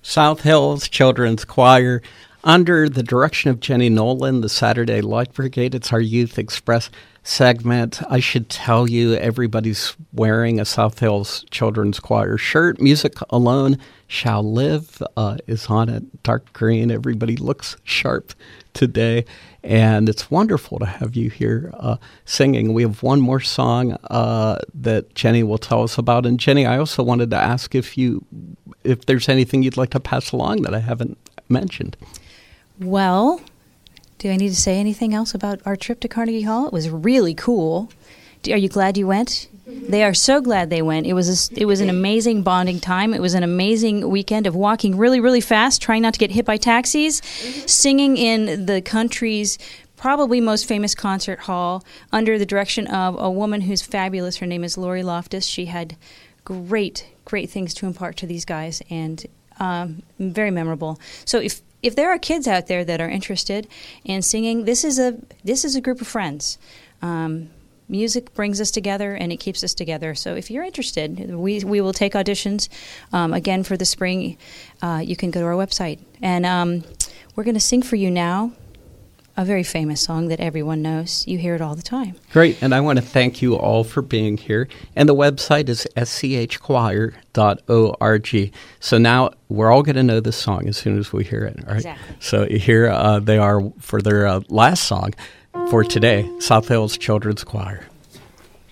South Hills Children's Choir, under the direction of Jenny Nolan, the Saturday Light Brigade. It's our Youth Express segment. I should tell you, everybody's wearing a South Hills Children's Choir shirt. Music Alone Shall Live is on it, dark green. Everybody looks sharp today, and it's wonderful to have you here singing. We have one more song that Jenny will tell us about. And Jenny, I also wanted to ask if there's anything you'd like to pass along that I haven't mentioned. Well, do I need to say anything else about our trip to Carnegie Hall? It was really cool. Are you glad you went? They are so glad they went. It was an amazing bonding time. It was an amazing weekend of walking really, really fast, trying not to get hit by taxis, singing in the country's probably most famous concert hall under the direction of a woman who's fabulous. Her name is Lori Loftus. She had great things to impart to these guys, and very memorable. So if there are kids out there that are interested in singing, this is a group of friends. Music brings us together, and it keeps us together. So if you're interested, we will take auditions again for the spring. You can go to our website, and we're going to sing for you now a very famous song that everyone knows. You hear it all the time. Great, and I want to thank you all for being here. And the website is schchoir.org. So now we're all going to know this song as soon as we hear it. Right? Exactly. So here they are for their last song for today, South Hills Children's Choir.